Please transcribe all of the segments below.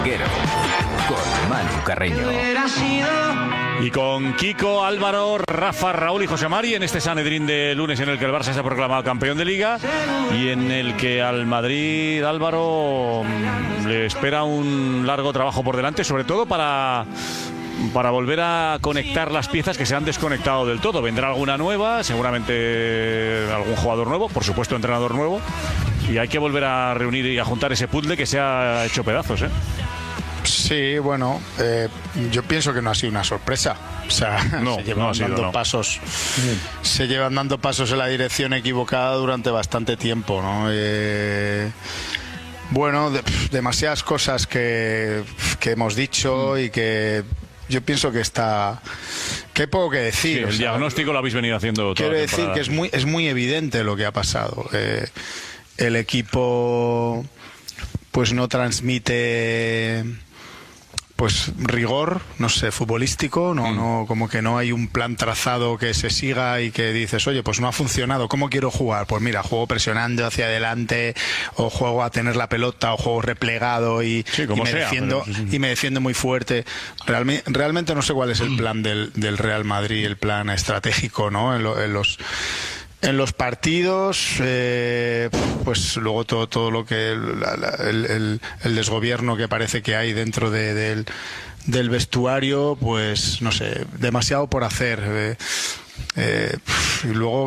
Con Manu Carreño. Y con Kiko, Álvaro, Rafa, Raúl y José Mari en este Sanedrín de lunes en el que el Barça se ha proclamado campeón de Liga y en el que al Madrid, Álvaro, le espera un largo trabajo por delante, sobre todo para volver a conectar las piezas que se han desconectado del todo. Vendrá alguna nueva, seguramente algún jugador nuevo, por supuesto entrenador nuevo, y hay que volver a reunir y a juntar ese puzzle que se ha hecho pedazos, ¿eh? Sí, bueno, yo pienso que no ha sido una sorpresa. O sea, se llevan dando pasos. Se llevan dando pasos en la dirección equivocada durante bastante tiempo, ¿no? Bueno, demasiadas cosas que hemos dicho y que yo pienso que hay poco que decir. Sí, el diagnóstico lo habéis venido haciendo toda quiero la decir temporada. que es muy evidente lo que ha pasado. El equipo pues no transmite pues rigor, no sé, futbolístico, no, como que no hay un plan trazado que se siga y que dices, oye, pues no ha funcionado, ¿cómo quiero jugar? Pues mira, juego presionando hacia adelante, o juego a tener la pelota, o juego replegado y me defiendo muy fuerte. Realmente no sé cuál es el plan del Real Madrid, el plan estratégico, ¿no? En los partidos, pues luego todo lo que el desgobierno que parece que hay dentro del vestuario, pues no sé, demasiado por hacer. Y luego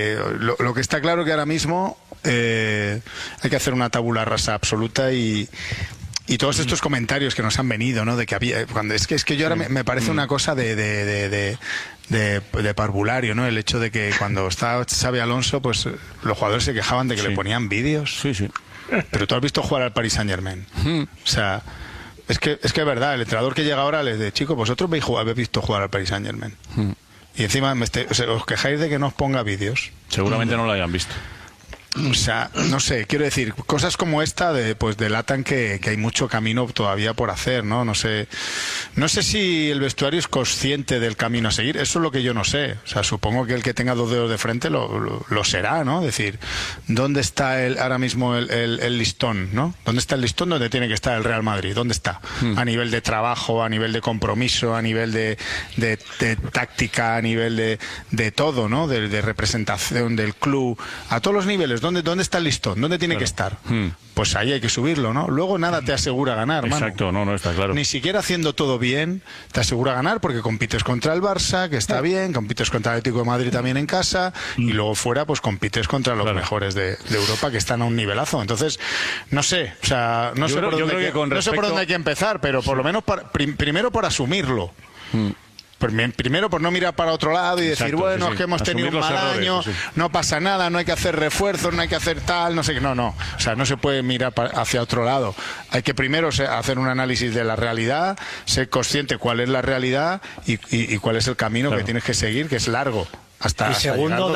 lo que está claro que ahora mismo hay que hacer una tabula rasa absoluta y todos estos comentarios que nos han venido, ¿no? De que había es que yo ahora me parece una cosa de parvulario, ¿no? El hecho de que cuando estaba Xabi Alonso, pues los jugadores se quejaban de que le ponían vídeos. Sí. Pero tú has visto jugar al Paris Saint-Germain. O sea, es que es verdad, el entrenador que llega ahora les dice, chicos, vosotros habéis visto jugar al Paris Saint-Germain. Y encima os quejáis de que no os ponga vídeos. Seguramente no lo hayan visto. O sea, no sé, quiero decir, cosas como esta pues delatan que hay mucho camino todavía por hacer, ¿no? No sé si el vestuario es consciente del camino a seguir, eso es lo que yo no sé. O sea, supongo que el que tenga 2 dedos de frente lo será, ¿no? Es decir, ¿dónde está ahora mismo el listón, ¿no? ¿Dónde está el listón donde tiene que estar el Real Madrid? ¿Dónde está? A nivel de trabajo, a nivel de compromiso, a nivel de táctica, a nivel de todo, ¿no? De representación del club, a todos los niveles. ¿Dónde está el listón? ¿Dónde tiene que estar? Pues ahí hay que subirlo, ¿no? Luego nada te asegura ganar, Manu. Exacto, no, está claro. Ni siquiera haciendo todo bien te asegura ganar, porque compites contra el Barça, que está bien, compites contra el Atlético de Madrid también en casa, y luego fuera pues compites contra los mejores de Europa, que están a un nivelazo. Entonces, no sé, o sea, no sé por dónde hay que empezar, pero por lo menos primero por asumirlo. Primero por no mirar para otro lado y decir, es que hemos tenido un mal año, no pasa nada, no hay que hacer refuerzos, no hay que hacer tal, no sé qué, no, o sea, no se puede mirar hacia otro lado. Hay que primero hacer un análisis de la realidad, ser consciente cuál es la realidad y cuál es el camino que tienes que seguir, que es largo. Y segundo,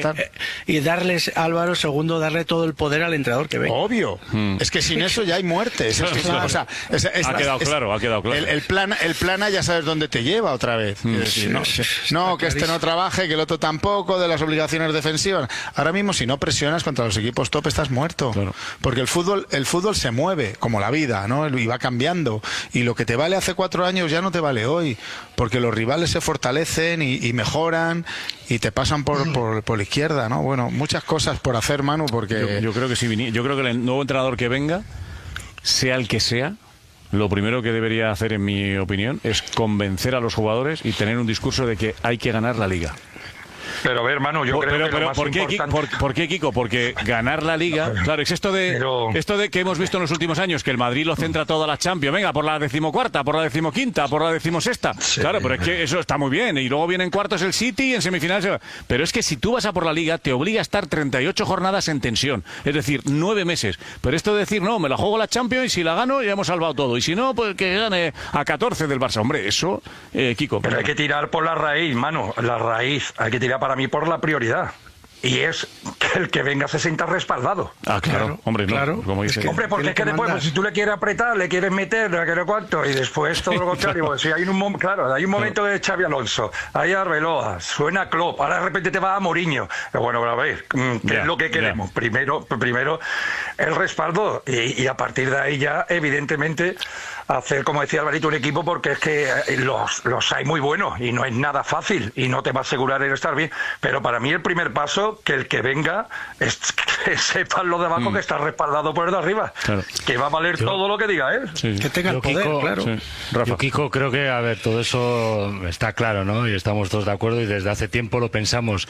darles, Álvaro, darle todo el poder al entrenador que venga. Obvio. Es que sin eso ya hay muertes. Ha quedado claro. El plan A ya sabes dónde te lleva otra vez. Decir, que este no trabaje, que el otro tampoco, de las obligaciones defensivas. Ahora mismo, si no presionas contra los equipos top, estás muerto. Claro. Porque el fútbol se mueve, como la vida, ¿no? Y va cambiando. Y lo que te vale hace 4 años ya no te vale hoy. Porque los rivales se fortalecen y mejoran y te pasan por la izquierda, ¿no? Bueno, muchas cosas por hacer, Manu, porque... Yo creo que sí, yo creo que el nuevo entrenador que venga, sea el que sea, lo primero que debería hacer, en mi opinión, es convencer a los jugadores y tener un discurso de que hay que ganar la Liga. Pero a ver, Manu, yo creo que lo más importante... ¿Por qué, Kiko? Porque ganar la Liga... Claro, es esto de que hemos visto en los últimos años, que el Madrid lo centra toda la Champions. Venga, por la 14ª, por la 15ª, por la 16ª. Sí. Claro, pero es que eso está muy bien. Y luego vienen cuartos el City y en semifinales... Pero es que si tú vas a por la Liga, te obliga a estar 38 jornadas en tensión. Es decir, 9 meses. Pero esto de decir, no, me la juego la Champions y si la gano ya hemos salvado todo. Y si no, pues que gane a 14 del Barça. Hombre, eso, Kiko... Pero hay que tirar por la raíz, Manu. La raíz. Hay que tirar para mí por la prioridad. Y es que el que venga se sienta respaldado. Ah, claro, hombre, no, claro. Como dice. Hombre, porque es que después, pues, si tú le quieres apretar, le quieres meter, no quiero cuánto, y después todo lo contrario. Pues, si hay un momento de Xabi Alonso, hay Arbeloa, suena Klopp, ahora de repente te va a Mourinho. Pero bueno, a ver, ¿qué es lo que queremos? Primero el respaldo, y a partir de ahí ya, evidentemente, hacer, como decía Alvarito, un equipo, porque es que los hay muy buenos y no es nada fácil y no te va a asegurar el estar bien. Pero para mí el primer paso, que el que venga, es que sepan los de abajo que está respaldado por el de arriba. Claro. Que va a valer todo lo que diga él. Que tenga el poder, Kiko, claro. Yo, Kiko, creo que, a ver, todo eso está claro, ¿no? Y estamos todos de acuerdo y desde hace tiempo lo pensamos.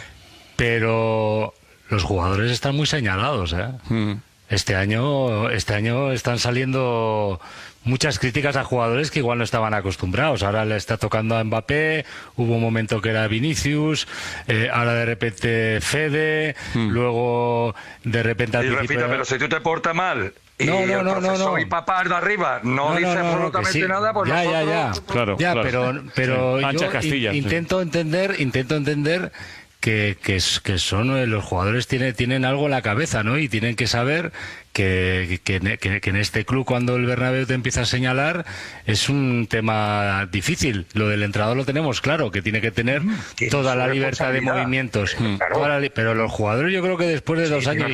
Pero los jugadores están muy señalados, ¿eh? Este año están saliendo muchas críticas a jugadores que igual no estaban acostumbrados. Ahora le está tocando a Mbappé, hubo un momento que era Vinicius, ahora de repente Fede, luego de repente... Y repita, pero si tú te portas mal... No. Y papá de arriba no dice absolutamente nada, pues ya. Claro. Pero Ancha yo Castilla, intento entender que son los jugadores tienen algo en la cabeza, ¿no? Y tienen que saber que en este club, cuando el Bernabéu te empieza a señalar, es un tema difícil. Lo del entrenador lo tenemos claro, que tiene que tener toda la libertad de movimientos. Pero los jugadores, yo creo que después de 2 años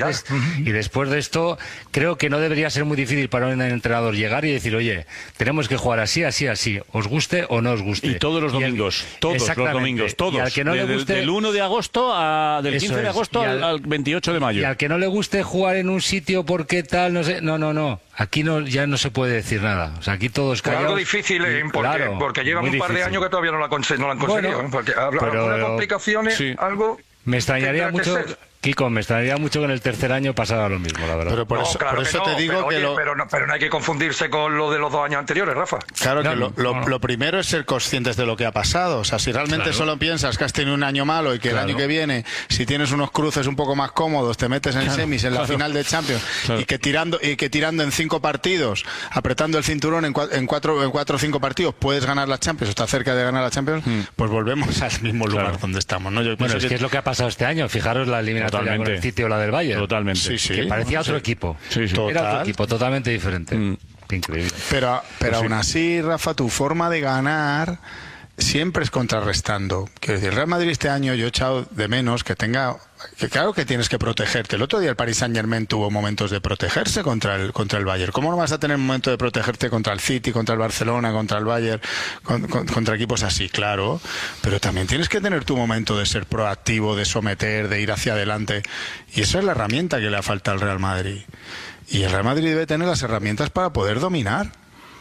y después de esto, creo que no debería ser muy difícil para un entrenador llegar y decir, oye, tenemos que jugar así, os guste o no os guste. Y todos los domingos, todos. Y al que no le guste, del 1 de agosto del 15 de agosto al 28 de mayo. Y al que no le guste jugar en un sitio porque tal, no sé, no. Aquí ya no se puede decir nada. O sea, aquí todos callados. Algo difícil, porque llevan un par de años que todavía no lo han conseguido. Bueno, porque algunas complicaciones, algo... Me extrañaría mucho... Kiko, me extrañaría mucho que en el tercer año pasara lo mismo, la verdad. Pero por eso te digo que pero no hay que confundirse con lo de los 2 años anteriores, Rafa. Claro que lo primero es ser conscientes de lo que ha pasado. O sea, si realmente solo piensas que has tenido un año malo y que el año que viene, si tienes unos cruces un poco más cómodos, te metes en semis, en la final de Champions, y que tirando en 5 partidos, apretando el cinturón en 4 o 5 partidos, puedes ganar la Champions, o está cerca de ganar la Champions, pues volvemos al mismo lugar donde estamos, ¿no? Bueno, es que es lo que ha pasado este año. Fijaros la eliminatoria con el City o la del Bayern. Totalmente. Que parecía otro equipo. Era otro equipo totalmente diferente. Increíble. Pero aún así, Rafa, tu forma de ganar siempre es contrarrestando. Quiero decir, Real Madrid este año yo he echado de menos que claro que tienes que protegerte. El otro día el Paris Saint-Germain tuvo momentos de protegerse contra el Bayern. ¿Cómo no vas a tener un momento de protegerte contra el City, contra el Barcelona, contra el Bayern, contra equipos así? Claro, pero también tienes que tener tu momento de ser proactivo, de someter, de ir hacia adelante. Y esa es la herramienta que le ha faltado al Real Madrid. Y el Real Madrid debe tener las herramientas para poder dominar.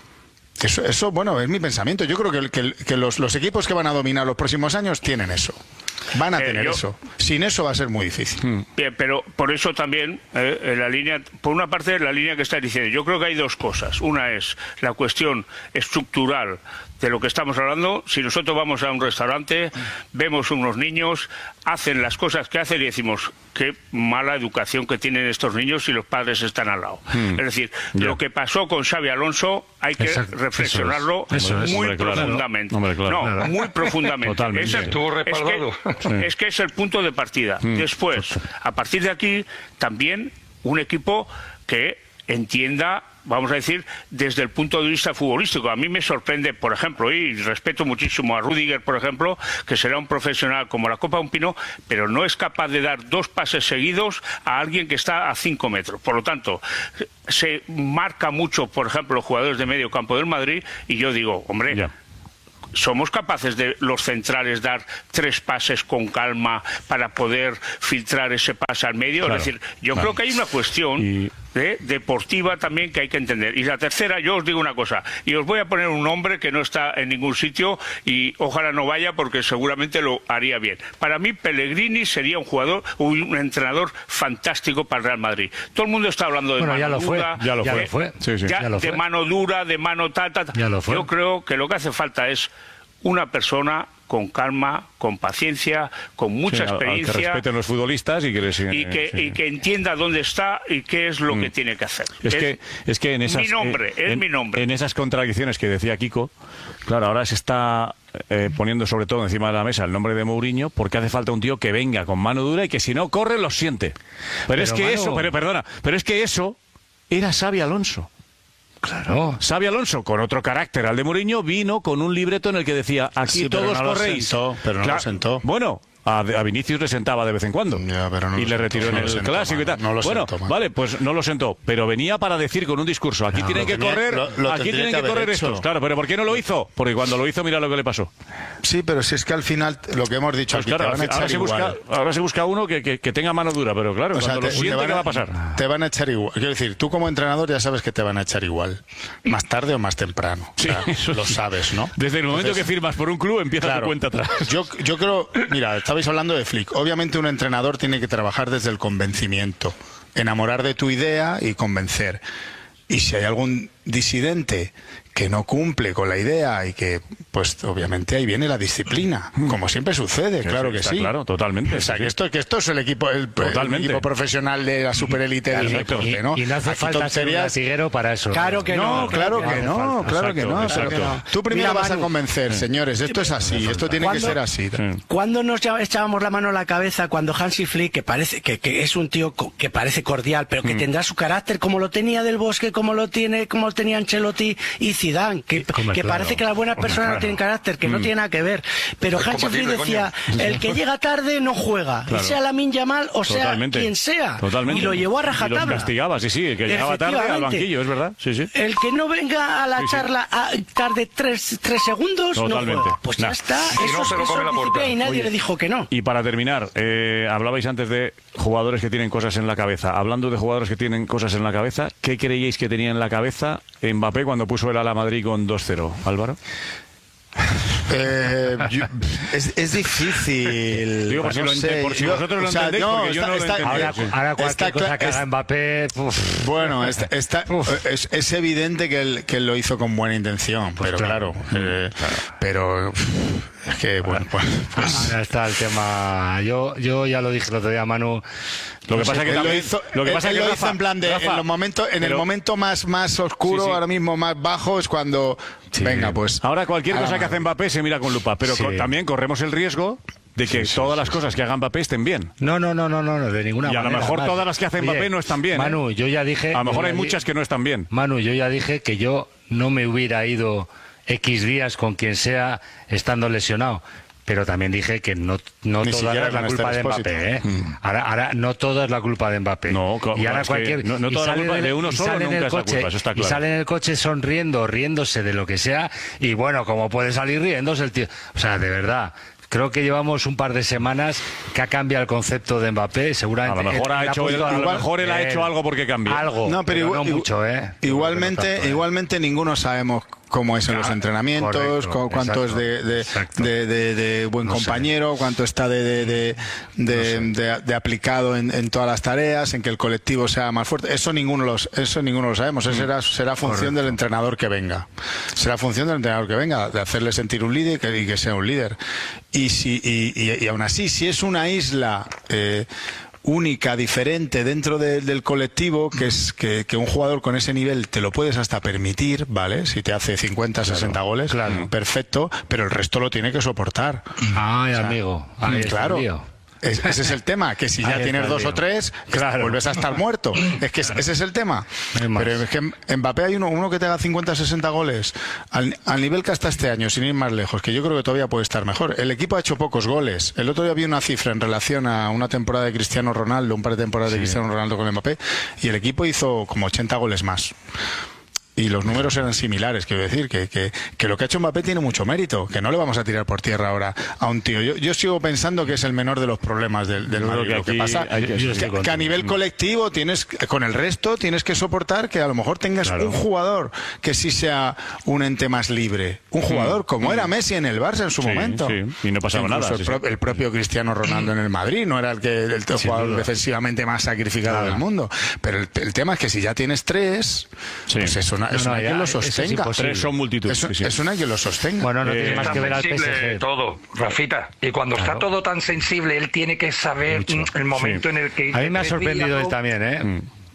Eso, bueno, es mi pensamiento. Yo creo que los equipos que van a dominar los próximos años tienen eso. Van a tener eso. Sin eso va a ser muy difícil. Bien, pero por eso también, en la línea, por una parte, la línea que está diciendo, yo creo que hay 2 cosas. Una es la cuestión estructural de lo que estamos hablando. Si nosotros vamos a un restaurante, vemos unos niños, hacen las cosas que hacen y decimos, qué mala educación que tienen estos niños si los padres están al lado. Es decir, lo que pasó con Xabi Alonso hay que reflexionarlo muy profundamente. Muy profundamente. Totalmente. Estuvo respaldado. Es que es el punto de partida. Después, a partir de aquí, también un equipo que entienda, vamos a decir, desde el punto de vista futbolístico. A mí me sorprende, por ejemplo, y respeto muchísimo a Rüdiger, por ejemplo, que será un profesional como la Copa de un Pino, pero no es capaz de dar 2 pases seguidos a alguien que está a 5 metros. Por lo tanto, se marca mucho, por ejemplo, los jugadores de medio campo del Madrid, y yo digo, hombre... ¿Somos capaces de los centrales dar 3 pases con calma para poder filtrar ese pase al medio? Es decir, yo creo que hay una cuestión deportiva también que hay que entender. Y la tercera, yo os digo una cosa, y os voy a poner un nombre que no está en ningún sitio y ojalá no vaya porque seguramente lo haría bien. Para mí, Pellegrini sería un entrenador fantástico para el Real Madrid. Todo el mundo está hablando de mano dura. Ya lo fue. De mano dura, de mano tal. Yo creo que lo que hace falta es una persona con calma, con paciencia, con mucha experiencia. Que respeten los futbolistas y que entienda dónde está y qué es lo que tiene que hacer. Es que en esas, mi nombre. En esas contradicciones que decía Kiko, claro, ahora se está poniendo sobre todo encima de la mesa el nombre de Mourinho, porque hace falta un tío que venga con mano dura y que si no corre los siente. Pero es que eso era Xabi Alonso. Claro. Xabi Alonso, con otro carácter al de Mourinho, vino con un libreto en el que decía, aquí todos corréis. Pero no lo sentó. Bueno, A Vinicius le sentaba de vez en cuando. Y le retiró en el Clásico y tal. Bueno, vale, pues no lo sentó. Pero venía para decir con un discurso, aquí tienen que correr, aquí tienen que correr estos. Claro, pero ¿por qué no lo hizo? Porque cuando lo hizo, mira lo que le pasó. Sí, pero si es que al final, lo que hemos dicho, pues aquí claro, ahora se busca uno que tenga mano dura, pero claro, cuando lo siente, ¿qué va a pasar? Te van a echar igual. Quiero decir, tú como entrenador ya sabes que te van a echar igual. Más tarde o más temprano. Sí, o sea, lo sabes, ¿no? Desde el momento que firmas por un club, empieza tu cuenta atrás. Yo creo, mira, estabais hablando de Flick. Obviamente un entrenador tiene que trabajar desde el convencimiento, enamorar de tu idea y convencer. Y si hay algún disidente que no cumple con la idea y que, pues obviamente ahí viene la disciplina, como siempre sucede, claro que sí. Claro, totalmente. O sea, que esto es el equipo profesional de la superélite del deporte, ¿no? Y no hace falta ser un latiguero para eso. Claro que no. Tú primero vas a convencer, señores, esto es así, esto tiene que ser así. ¿Cuándo nos echábamos la mano a la cabeza cuando Hansi Flick, que parece que es un tío que parece cordial, pero que tendrá su carácter como lo tenía Del Bosque, como lo tenía Ancelotti y Zidane, que parece que las buenas personas no tienen carácter, que no tiene nada que ver, pero Hansi Flick decía, el que llega tarde no juega, sea Lamine Yamal o sea quien sea, y lo llevó a rajatabla. Y los castigaba, el que llegaba tarde al banquillo, es verdad. El que no venga a la charla tarde 3 segundos, no juega. Pues ya está, eso es disciplina y nadie le dijo que no. Y para terminar, hablabais antes de jugadores que tienen cosas en la cabeza. Hablando de jugadores que tienen cosas en la cabeza, ¿qué creíais que tenía en la cabeza Mbappé cuando puso el Ala Madrid con 2-0, Álvaro? Es difícil. Digo, por si vosotros lo entendéis, porque yo no lo entendí. Ahora cualquier cosa que haga Mbappé... Bueno, es evidente que él lo hizo con buena intención, pues pero claro. Pero es que, bueno, pues... Ahora está el tema... Yo ya lo dije el otro día, Manu... Lo que pasa es que lo hizo en plan de en el momento más oscuro, ahora mismo más bajo, es cuando venga, pues ahora cualquier cosa que hace Mbappé se mira con lupa, pero también corremos el riesgo de que todas las cosas que haga Mbappé estén bien. No, de ninguna manera. Y a lo mejor todas las que hace Mbappé no están bien. Manu, yo ya dije... A lo mejor hay muchas que no están bien. Manu, yo ya dije que yo no me hubiera ido X días con quien sea estando lesionado. Pero también dije que no toda es la culpa de Mbappé, ¿eh? Ahora no todo es la culpa de Mbappé. No toda la culpa de uno solo nunca es la culpa, eso está claro. Y sale en el coche sonriendo, riéndose de lo que sea, y bueno, como puede salir riéndose el tío. O sea, de verdad... Creo que llevamos un par de semanas que ha cambiado el concepto de Mbappé. Seguramente a lo mejor él ha hecho algo porque cambió. Algo, pero no mucho, ¿eh? Igualmente ninguno sabemos cómo es en los entrenamientos, cuánto es de buen compañero, cuánto está de aplicado en todas las tareas, en que el colectivo sea más fuerte. Eso ninguno lo sabemos. Eso será función del entrenador que venga. Será función del entrenador que venga, de hacerle sentir un líder y que sea un líder. Y aún así, si es una isla única, diferente dentro del colectivo, que es que un jugador con ese nivel te lo puedes hasta permitir, ¿vale? Si te hace 50, 60 goles, perfecto, pero el resto lo tiene que soportar. Ay, amigo, claro. Ese es el tema, que si ya tienes 2 o 3, vuelves a estar muerto. Es que ese es el tema. Pero es que en Mbappé hay uno que te haga 50, 60 goles al nivel que hasta este año, sin ir más lejos, que yo creo que todavía puede estar mejor. El equipo ha hecho pocos goles. El otro día vi una cifra en relación a una temporada de Cristiano Ronaldo, un par de temporadas de Cristiano Ronaldo con Mbappé, y el equipo hizo como 80 goles más. Y los números eran similares, quiero decir, que lo que ha hecho Mbappé tiene mucho mérito, que no le vamos a tirar por tierra ahora a un tío. Yo sigo pensando que es el menor de los problemas del Madrid. Lo que pasa que a nivel colectivo con el resto tienes que soportar que a lo mejor tengas un jugador que sí sea un ente más libre. Un jugador como era Messi en el Barça en su momento. Sí. Y no pasaba nada. El propio Cristiano Ronaldo en el Madrid no era el jugador defensivamente más sacrificado del mundo. Pero el tema es que si ya tienes 3, pues eso es una que lo sostenga. 3 son multitud. Es una que lo sostenga. Bueno, no tiene más que ver al PSG. Todo, Rafita. Y cuando está todo tan sensible, él tiene que saber el momento en el que... A mí me ha sorprendido él también, ¿eh?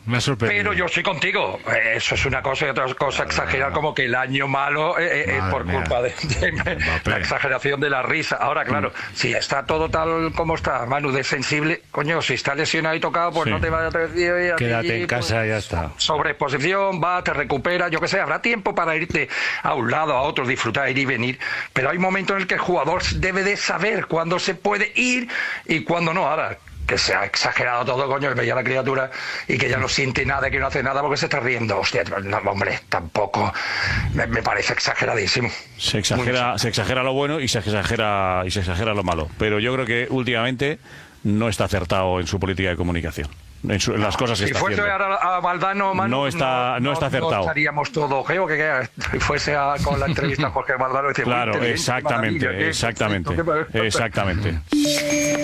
Me ha sorprendido. Pero yo estoy contigo. Eso es una cosa y otra cosa exagerar, como que el año malo es por culpa de la exageración de la risa. Ahora, claro, si está todo tal como está, Manu, de sensible, coño, si está lesionado y tocado, pues no te vayas a decir, quédate en casa y ya está. Sobreexposición, va, te recupera, yo qué sé, habrá tiempo para irte a un lado, a otro, disfrutar, ir y venir, pero hay momentos en el que el jugador debe de saber cuándo se puede ir y cuándo no. Ahora, que se ha exagerado todo, coño, que veía a la criatura y que ya no siente nada, que no hace nada porque se está riendo. Hostia, no, hombre, tampoco me parece exageradísimo. Se exagera lo bueno y se exagera lo malo. Pero yo creo que últimamente no está acertado en su política de comunicación. En las cosas que está haciendo. Si fuese a Valdano, Manu, no está acertado. No estaríamos todos, creo que fuese con la entrevista a Jorge Valdano. Claro, exactamente.